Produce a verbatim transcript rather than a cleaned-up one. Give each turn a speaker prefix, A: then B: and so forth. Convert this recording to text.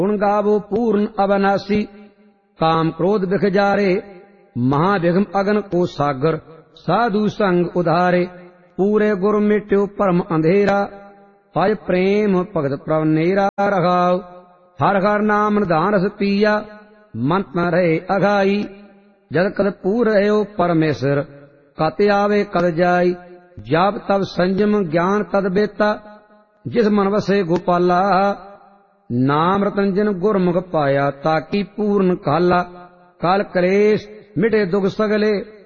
A: गुण गावो पूर्ण अविनाशी। काम क्रोध बिख जारे, महाविघ्न अगन को सागर। साधु संग उधारे, पूरे गुर मिट्यो परम अंधेरा। पाय प्रेम भगत प्रभ नेरा रखाओ। हर हर नाम निधान रस पिया, मन न रहे अघाई। जद कद पूर रहो परमेश्वर, कत आवे कद जाई। जाप तब संयम ज्ञान तद बेता, जिस मन वसे गोपाला। नाम रतन जिन गुरमुख पाया, ताकि पूर्ण काला। काल कलेश मिटे दुख सगले,